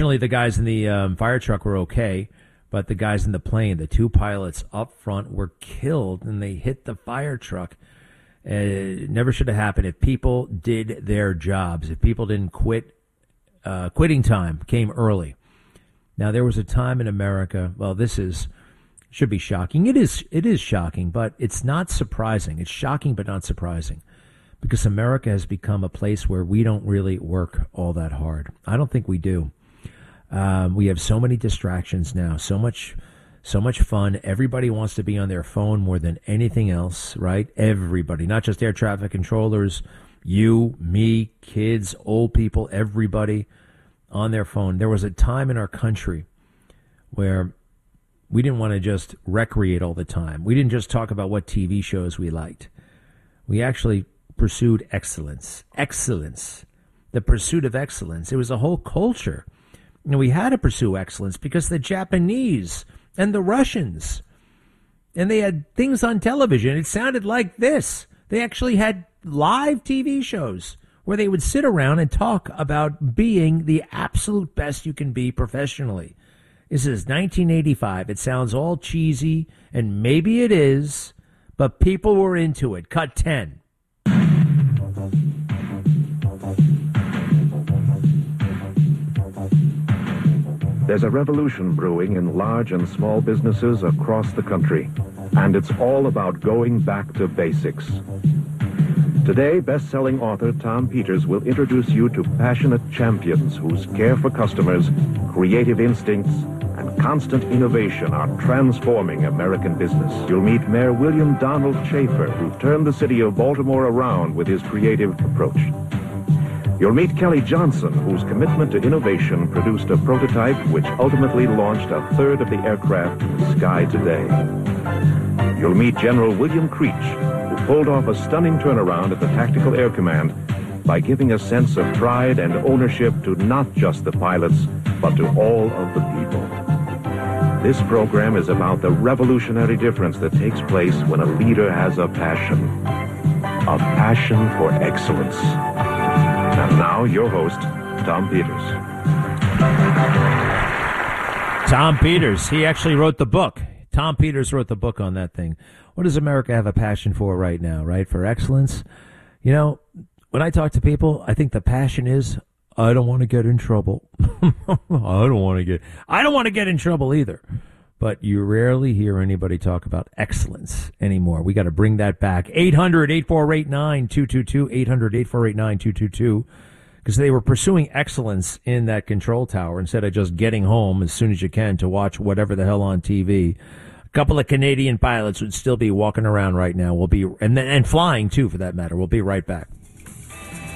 Fortunately, the guys in the fire truck were okay, but the guys in the plane, the two pilots up front, were killed, and they hit the fire truck. It never should have happened if people did their jobs, if people didn't quit. Quitting time came early. Now, there was a time in America, well, should be shocking. It is shocking, but it's not surprising. It's shocking, but not surprising, because America has become a place where we don't really work all that hard. I don't think we do. We have so many distractions now, so much fun. Everybody wants to be on their phone more than anything else, right? Everybody, not just air traffic controllers, you, me, kids, old people, everybody on their phone. There was a time in our country where we didn't want to just recreate all the time. We didn't just talk about what TV shows we liked. We actually pursued excellence. Excellence. The pursuit of excellence. It was a whole culture. We had to pursue excellence because the Japanese and the Russians, and they had things on television. It sounded like this. They actually had live TV shows where they would sit around and talk about being the absolute best you can be professionally. This is 1985. It sounds all cheesy, and maybe it is, but people were into it. Cut 10. There's a revolution brewing in large and small businesses across the country, and it's all about going back to basics. Today, best-selling author Tom Peters will introduce you to passionate champions whose care for customers, creative instincts, and constant innovation are transforming American business. You'll meet Mayor William Donald Schaefer, who turned the city of Baltimore around with his creative approach. You'll meet Kelly Johnson, whose commitment to innovation produced a prototype which ultimately launched a third of the aircraft in the sky today. You'll meet General William Creech, who pulled off a stunning turnaround at the Tactical Air Command by giving a sense of pride and ownership to not just the pilots, but to all of the people. This program is about the revolutionary difference that takes place when a leader has a passion for excellence. And now, your host, Tom Peters. Tom Peters. He actually wrote the book. Tom Peters wrote the book on that thing. What does America have a passion for right now, right? For excellence? You know, when I talk to people, I think the passion is, I don't want to get in trouble. I don't want to get in trouble either. But you rarely hear anybody talk about excellence anymore. We got to bring that back. 800-8489-222, 800-8489-222, because they were pursuing excellence in that control tower instead of just getting home as soon as you can to watch whatever the hell on TV. A couple of Canadian pilots would still be walking around right now. And flying too, for that matter. We'll be right back.